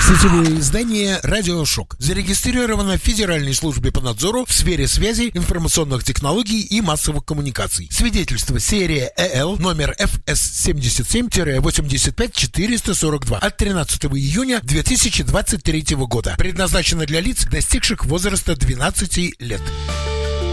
Сетевое издание «Радиошок» зарегистрировано в Федеральной службе по надзору в сфере связи, информационных технологий и массовых коммуникаций. Свидетельство серия ЭЛ номер ФС-77-85442 от 13 июня 2023 года. Предназначено для лиц, достигших возраста 12 лет.